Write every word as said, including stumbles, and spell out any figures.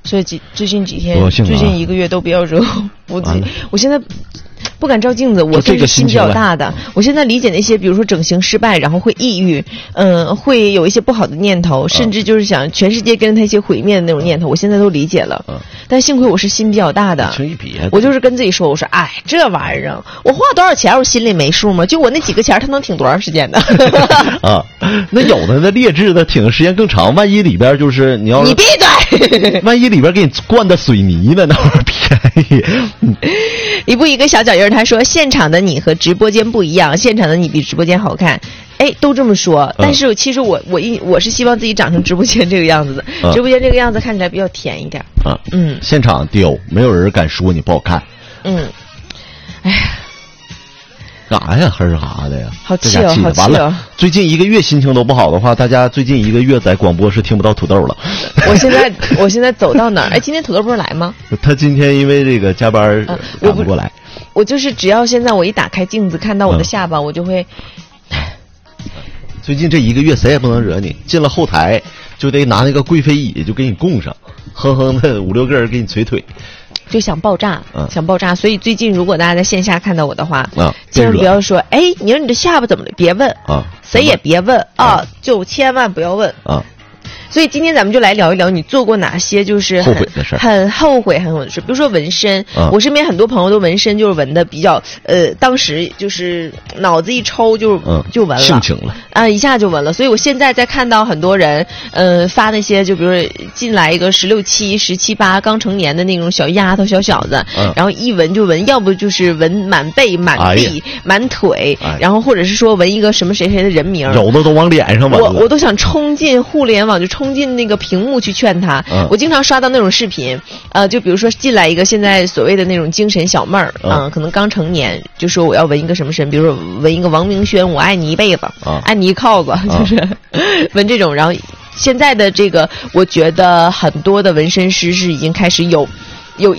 所以几最近几天、啊、最近一个月都比较热，我自己我现在不敢照镜子，我这个心比较大的。我现在理解那些，比如说整形失败，然后会抑郁，嗯、呃，会有一些不好的念头，甚至就是想全世界跟他一起毁灭的那种念头，我现在都理解了。嗯、但幸亏我是心比较大的，我就是跟自己说，我说，哎，这玩意儿啊，我花多少钱，我心里没数吗？就我那几个钱，他能挺多长时间的？ 啊，那有的那劣质的挺的时间更长，万一里边就是你要你闭嘴， 万一里边给你灌的水泥了，那玩意儿便宜。嗯、 一步一个小脚印，他说现场的你和直播间不一样，现场的你比直播间好看。哎，都这么说，但是其实我我一我是希望自己长成直播间这个样子的，嗯、直播间这个样子看起来比较甜一点。 啊，嗯，现场丢，没有人敢说你不好看。 嗯，哎呀， 干啥呀？哼啥的呀？ 好气哦，好气哦！ 完了，最近一个月心情都不好的话，大家最近一个月在广播是听不到土豆了。 我现在我现在走到哪儿？哎，今天土豆不是来吗？ 他今天因为这个加班赶不过来。 我就是只要现在我一打开镜子看到我的下巴，嗯、我就会。 最近这一个月谁也不能惹你，进了后台就得拿那个贵妃椅就给你供上，哼哼的五六个人给你捶腿， 就想爆炸，嗯、想爆炸。所以最近如果大家在线下看到我的话， 啊， 千万不要说，哎，你说你这下巴怎么了？别问啊， 谁也别问啊，啊就千万不要问啊。 所以今天咱们就来聊一聊你做过哪些就是后悔的事， 很后悔很后悔的事。比如说纹身，嗯、我身边很多朋友都纹身，就是纹的比较呃，当时就是脑子一抽就、嗯、就纹了， 性情了啊，一下就纹了。所以我现在在看到很多人呃发那些，就比如说进来一个十六七、十七八刚成年的那种小丫头、小小子，嗯、然后一纹就纹，要不就是纹满背、满地、哎、满腿，哎、然后或者是说纹一个什么谁谁的人名， 有的都往脸上纹了。 我我都想冲进互联网就冲。冲进那个屏幕去劝他，嗯、我经常刷到那种视频，呃，就比如说进来一个现在所谓的那种精神小妹儿，嗯、呃，可能刚成年，就说我要纹一个什么神，比如说纹一个王明轩，我爱你一辈子，啊、爱你一靠子，就是、啊、纹这种。然后现在的这个，我觉得很多的纹身师是已经开始有